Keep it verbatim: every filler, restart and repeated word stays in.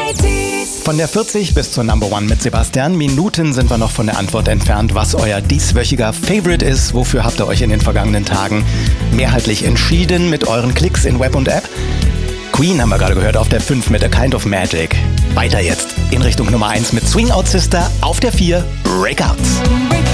Von der vierzig bis zur Number One mit Sebastian. Minuten sind wir noch von der Antwort entfernt, was euer dieswöchiger Favorite ist. Wofür habt ihr euch in den vergangenen Tagen mehrheitlich entschieden mit euren Klicks in Web und App? Queen haben wir gerade gehört auf der fünf mit A Kind of Magic. Weiter jetzt in Richtung Nummer eins mit Swing Out Sister auf der vier, Breakouts.